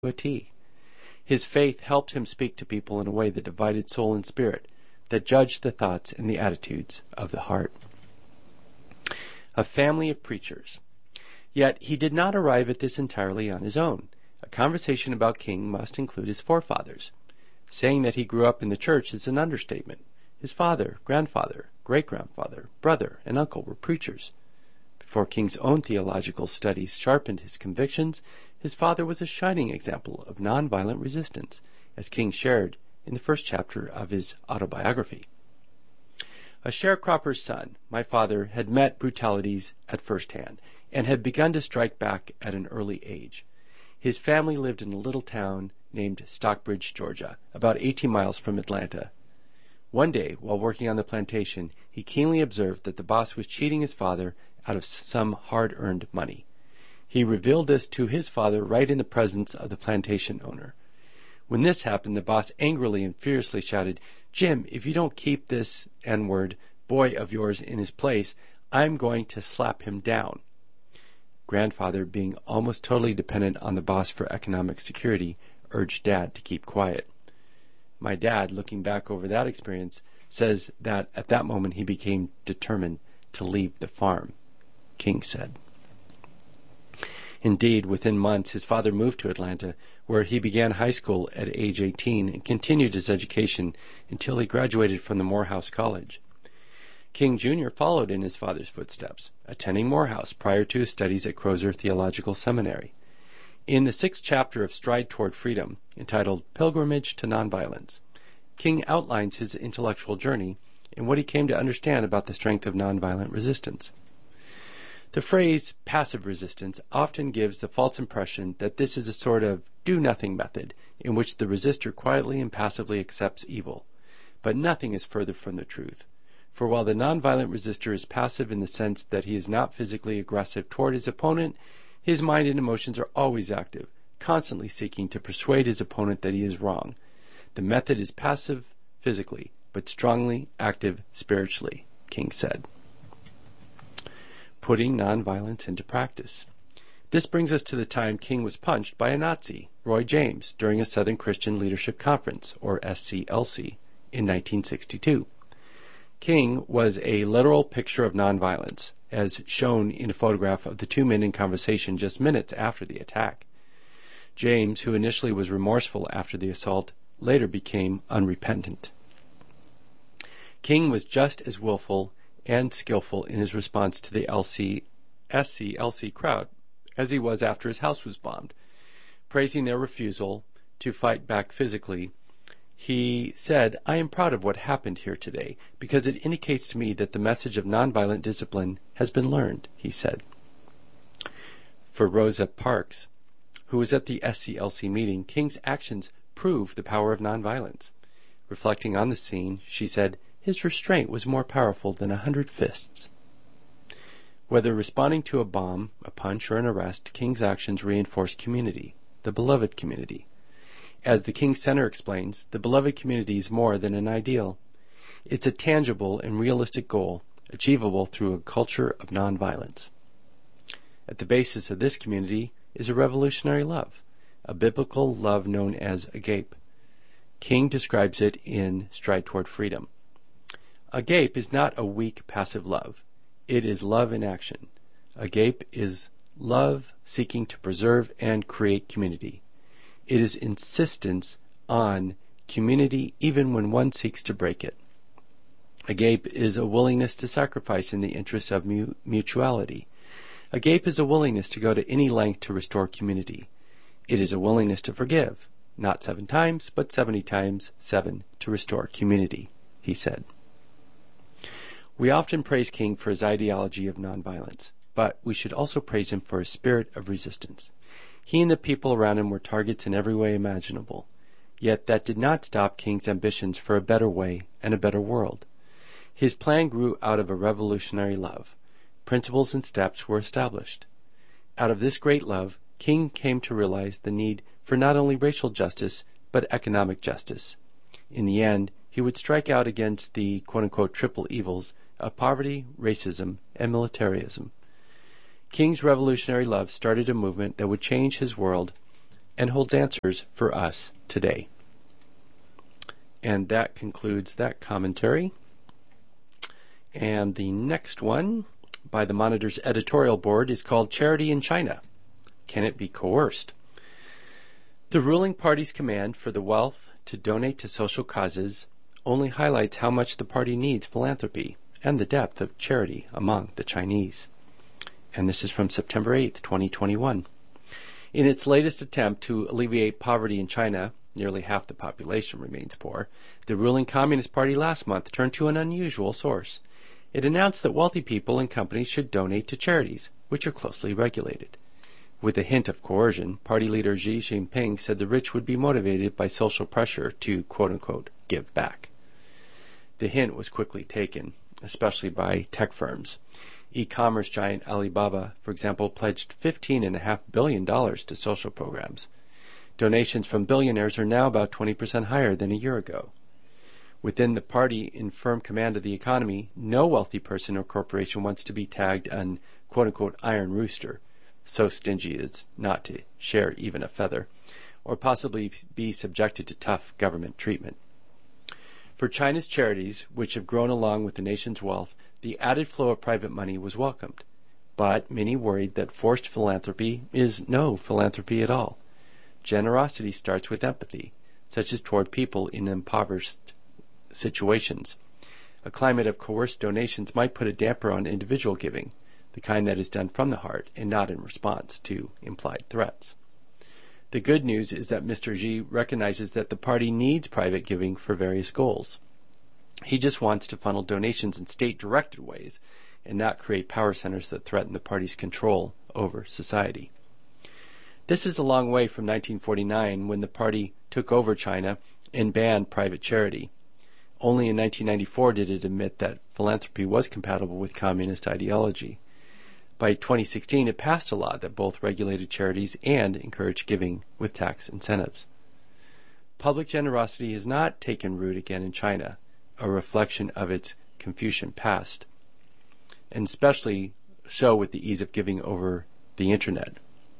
a T. His faith helped him speak to people in a way that divided soul and spirit, that judged the thoughts and the attitudes of the heart. A family of preachers. Yet he did not arrive at this entirely on his own. A conversation about King must include his forefathers. Saying that he grew up in the church is an understatement. His father, grandfather, great-grandfather, brother, and uncle were preachers. Before King's own theological studies sharpened his convictions, his father was a shining example of nonviolent resistance, as King shared in the first chapter of his autobiography. A sharecropper's son, my father had met brutalities at first hand, and had begun to strike back at an early age. His family lived in a little town named Stockbridge, Georgia, about 18 miles from Atlanta. One day, while working on the plantation, he keenly observed that the boss was cheating his father out of some hard-earned money. He revealed this to his father right in the presence of the plantation owner. When this happened, the boss angrily and fiercely shouted, "Jim, if you don't keep this N-word boy of yours in his place, I'm going to slap him down." Grandfather, being almost totally dependent on the boss for economic security, urged Dad to keep quiet. My dad, looking back over that experience, says that at that moment he became determined to leave the farm, King said. Indeed, within months, his father moved to Atlanta, where he began high school at age 18 and continued his education until he graduated from the Morehouse College. King Jr. followed in his father's footsteps, attending Morehouse prior to his studies at Crozer Theological Seminary. In the 6th chapter of Stride Toward Freedom, entitled Pilgrimage to Nonviolence, King outlines his intellectual journey and what he came to understand about the strength of nonviolent resistance. The phrase passive resistance often gives the false impression that this is a sort of do-nothing method in which the resistor quietly and passively accepts evil. But nothing is further from the truth. For while the nonviolent resistor is passive in the sense that he is not physically aggressive toward his opponent, his mind and emotions are always active, constantly seeking to persuade his opponent that he is wrong. The method is passive physically, but strongly active spiritually, King said. Putting nonviolence into practice. This brings us to the time King was punched by a Nazi, Roy James, during a Southern Christian Leadership Conference, or SCLC, in 1962. King was a literal picture of nonviolence, as shown in a photograph of the two men in conversation just minutes after the attack. James, who initially was remorseful after the assault, later became unrepentant. King was just as willful and skillful in his response to the SCLC crowd as he was after his house was bombed. Praising their refusal to fight back physically, he said, "I am proud of what happened here today because it indicates to me that the message of nonviolent discipline has been learned," he said. For Rosa Parks, who was at the SCLC meeting, King's actions prove the power of nonviolence. Reflecting on the scene, she said, "His restraint was more powerful than 100 fists." Whether responding to a bomb, a punch, or an arrest, King's actions reinforce community, the beloved community. As the King Center explains, the beloved community is more than an ideal. It's a tangible and realistic goal, achievable through a culture of nonviolence. At the basis of this community is a revolutionary love, a biblical love known as agape. King describes it in Stride Toward Freedom. Agape is not a weak, passive love. It is love in action. Agape is love seeking to preserve and create community. It is insistence on community even when one seeks to break it. Agape is a willingness to sacrifice in the interest of mutuality. Agape is a willingness to go to any length to restore community. It is a willingness to forgive, not 7 times, but 70 times 7 to restore community, he said. We often praise King for his ideology of nonviolence, but we should also praise him for his spirit of resistance. He and the people around him were targets in every way imaginable. Yet that did not stop King's ambitions for a better way and a better world. His plan grew out of a revolutionary love. Principles and steps were established. Out of this great love, King came to realize the need for not only racial justice, but economic justice. In the end, he would strike out against the quote-unquote triple evils of poverty, racism, and militarism. King's revolutionary love started a movement that would change his world and holds answers for us today. And that concludes that commentary. And the next one by the Monitor's editorial board is called Charity in China. Can it be coerced? The ruling party's command for the wealth to donate to social causes only highlights how much the party needs philanthropy and the depth of charity among the Chinese. And this is from September 8th, 2021. In its latest attempt to alleviate poverty in China, nearly half the population remains poor, the ruling Communist Party last month turned to an unusual source. It announced that wealthy people and companies should donate to charities, which are closely regulated. With a hint of coercion, party leader Xi Jinping said the rich would be motivated by social pressure to, quote-unquote, give back. The hint was quickly taken, especially by tech firms. E-commerce giant Alibaba, for example, pledged $15.5 billion to social programs. Donations from billionaires are now about 20% higher than a year ago. Within the party in firm command of the economy, no wealthy person or corporation wants to be tagged an quote-unquote iron rooster, so stingy as not to share even a feather, or possibly be subjected to tough government treatment. For China's charities, which have grown along with the nation's wealth, the added flow of private money was welcomed. But many worried that forced philanthropy is no philanthropy at all. Generosity starts with empathy, such as toward people in impoverished situations. A climate of coerced donations might put a damper on individual giving, the kind that is done from the heart and not in response to implied threats. The good news is that Mr. Xi recognizes that the party needs private giving for various goals. He just wants to funnel donations in state-directed ways and not create power centers that threaten the party's control over society. This is a long way from 1949, when the party took over China and banned private charity. Only in 1994 did it admit that philanthropy was compatible with communist ideology. By 2016, it passed a law that both regulated charities and encouraged giving with tax incentives. Public generosity has not taken root again in China, a reflection of its Confucian past, and especially so with the ease of giving over the internet.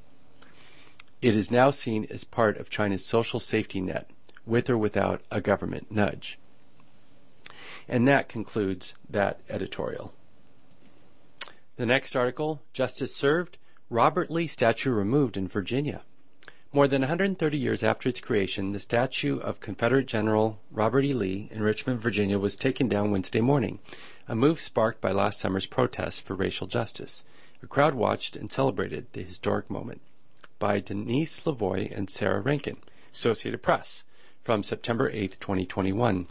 It is now seen as part of China's social safety net, with or without a government nudge. And that concludes that editorial. The next article, Justice Served, Robert Lee Statue Removed in Virginia. More than 130 years after its creation, the statue of Confederate General Robert E. Lee in Richmond, Virginia was taken down Wednesday morning, a move sparked by last summer's protests for racial justice. A crowd watched and celebrated the historic moment. By Denise Lavoie and Sarah Rankin, Associated Press, from September 8, 2021.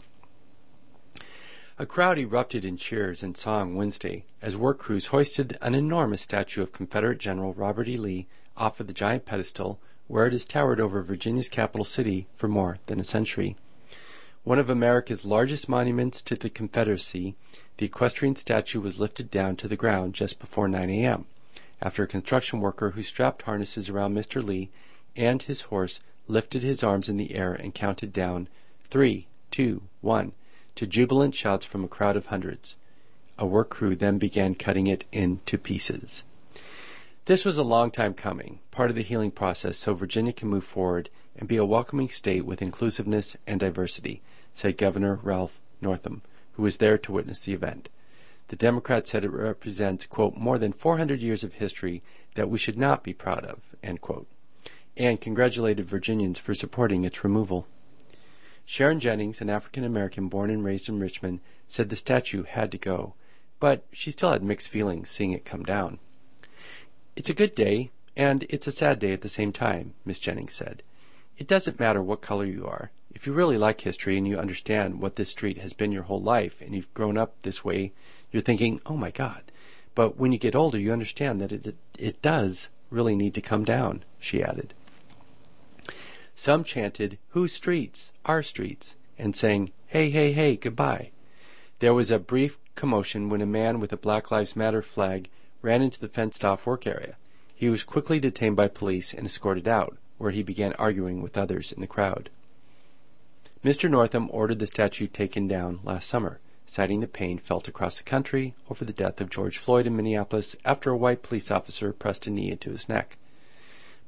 A crowd erupted in cheers and song Wednesday as work crews hoisted an enormous statue of Confederate General Robert E. Lee off of the giant pedestal where it has towered over Virginia's capital city for more than a century. One of America's largest monuments to the Confederacy, the equestrian statue was lifted down to the ground just before 9 a.m. after a construction worker who strapped harnesses around Mr. Lee and his horse lifted his arms in the air and counted down 3, 2, 1 to jubilant shouts from a crowd of hundreds. A work crew then began cutting it into pieces. This was a long time coming, part of the healing process so Virginia can move forward and be a welcoming state with inclusiveness and diversity, said Governor Ralph Northam, who was there to witness the event. The Democrat said it represents, quote, more than 400 years of history that we should not be proud of, end quote, and congratulated Virginians for supporting its removal. Sharon Jennings, an African-American born and raised in Richmond, said the statue had to go, but she still had mixed feelings seeing it come down. It's a good day, and it's a sad day at the same time, Miss Jennings said. It doesn't matter what color you are. If you really like history and you understand what this street has been your whole life and you've grown up this way, you're thinking, oh my God. But when you get older, you understand that it does really need to come down, she added. Some chanted, whose streets? Our streets, and sang, hey, hey, hey, goodbye. There was a brief commotion when a man with a Black Lives Matter flag ran into the fenced-off work area. He was quickly detained by police and escorted out, where he began arguing with others in the crowd. Mr. Northam ordered the statue taken down last summer, citing the pain felt across the country over the death of George Floyd in Minneapolis after a white police officer pressed a knee into his neck.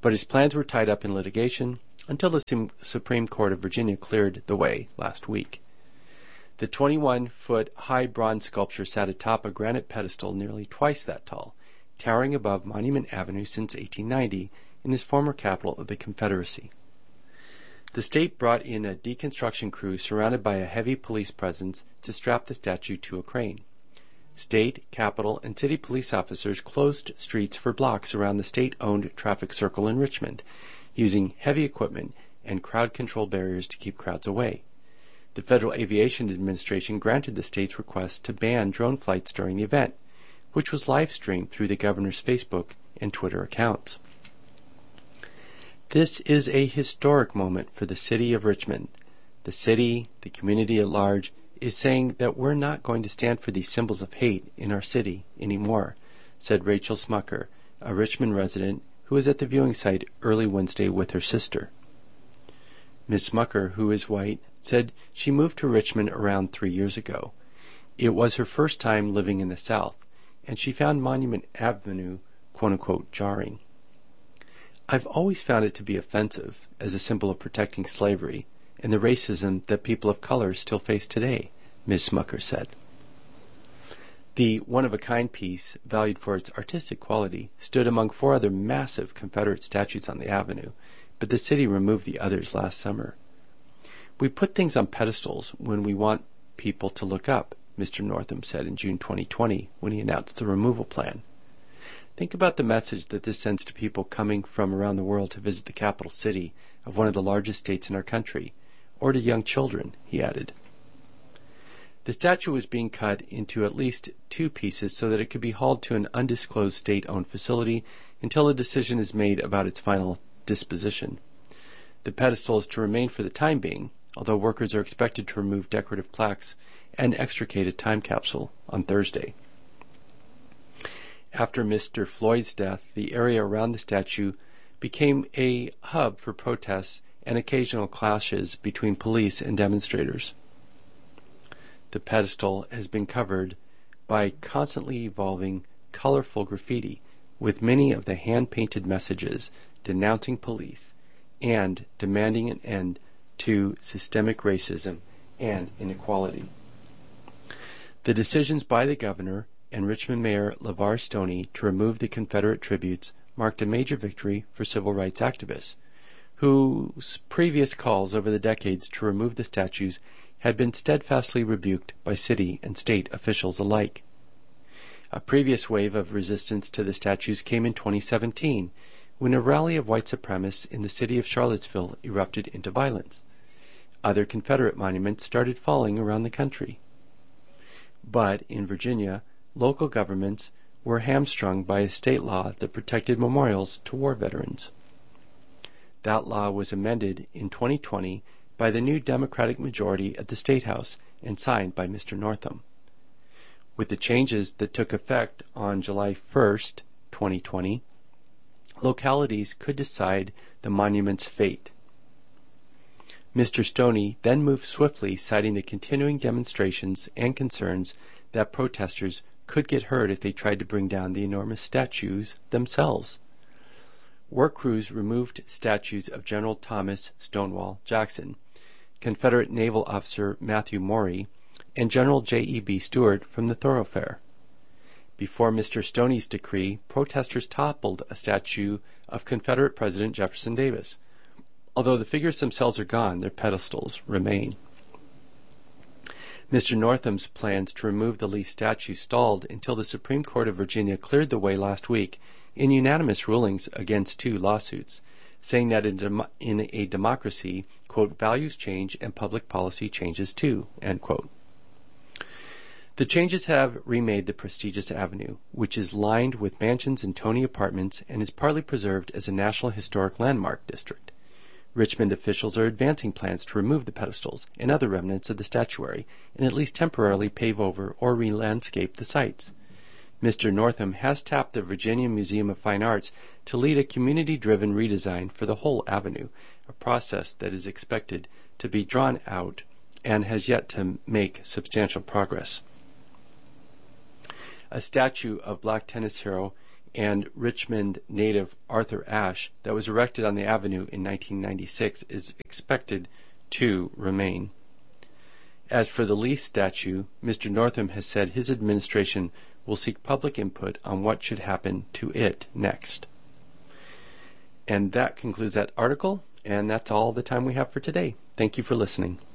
but his plans were tied up in litigation until the Supreme Court of Virginia cleared the way last week. The 21-foot high bronze sculpture sat atop a granite pedestal nearly twice that tall, towering above Monument Avenue since 1890 in this former capital of the Confederacy. The state brought in a deconstruction crew surrounded by a heavy police presence to strap the statue to a crane. State, Capitol, and city police officers closed streets for blocks around the state-owned traffic circle in Richmond, using heavy equipment and crowd control barriers to keep crowds away. The Federal Aviation Administration granted the state's request to ban drone flights during the event, which was live-streamed through the governor's Facebook and Twitter accounts. This is a historic moment for the city of Richmond. The city, the community at large, is saying that we're not going to stand for these symbols of hate in our city anymore, said Rachel Smucker, a Richmond resident who was at the viewing site early Wednesday with her sister. Ms. Smucker, who is white, said she moved to Richmond around 3 years ago. It was her first time living in the South, and she found Monument Avenue, quote-unquote, jarring. I've always found it to be offensive as a symbol of protecting slavery and the racism that people of color still face today, Ms. Smucker said. The one-of-a-kind piece, valued for its artistic quality, stood among 4 other massive Confederate statues on the avenue, but the city removed the others last summer. We put things on pedestals when we want people to look up, Mr. Northam said in June 2020 when he announced the removal plan. Think about the message that this sends to people coming from around the world to visit the capital city of one of the largest states in our country, or to young children, he added. The statue was being cut into at least 2 pieces so that it could be hauled to an undisclosed state-owned facility until a decision is made about its final disposition. The pedestal is to remain for the time being, although workers are expected to remove decorative plaques and extricate a time capsule on Thursday. After Mr. Floyd's death, the area around the statue became a hub for protests and occasional clashes between police and demonstrators. The pedestal has been covered by constantly evolving, colorful graffiti, with many of the hand-painted messages denouncing police and demanding an end to systemic racism and inequality. The decisions by the governor and Richmond Mayor LeVar Stoney to remove the Confederate tributes marked a major victory for civil rights activists, whose previous calls over the decades to remove the statues had been steadfastly rebuked by city and state officials alike. A previous wave of resistance to the statues came in 2017, when a rally of white supremacists in the city of Charlottesville erupted into violence. Other Confederate monuments started falling around the country. But in Virginia, local governments were hamstrung by a state law that protected memorials to war veterans. That law was amended in 2020 by the new Democratic majority at the State House and signed by Mr. Northam. With the changes that took effect on July 1st, 2020, localities could decide the monument's fate. Mr. Stoney then moved swiftly, citing the continuing demonstrations and concerns that protesters could get hurt if they tried to bring down the enormous statues themselves. Work crews removed statues of General Thomas Stonewall Jackson, Confederate Naval Officer Matthew Maury, and General J.E.B. Stuart from the thoroughfare. Before Mr. Stoney's decree, protesters toppled a statue of Confederate President Jefferson Davis. Although the figures themselves are gone, their pedestals remain. Mr. Northam's plans to remove the Lee statue stalled until the Supreme Court of Virginia cleared the way last week in unanimous rulings against 2 lawsuits, saying that in a democracy, quote, values change and public policy changes too, end quote. The changes have remade the prestigious avenue, which is lined with mansions and Tony apartments and is partly preserved as a National Historic Landmark district. Richmond officials are advancing plans to remove the pedestals and other remnants of the statuary and at least temporarily pave over or re-landscape the sites. Mr. Northam has tapped the Virginia Museum of Fine Arts to lead a community-driven redesign for the whole avenue, a process that is expected to be drawn out and has yet to make substantial progress. A statue of black tennis hero and Richmond native Arthur Ashe that was erected on the avenue in 1996 is expected to remain. As for the Lee statue, Mr. Northam has said his administration will seek public input on what should happen to it next. And that concludes that article, and that's all the time we have for today. Thank you for listening.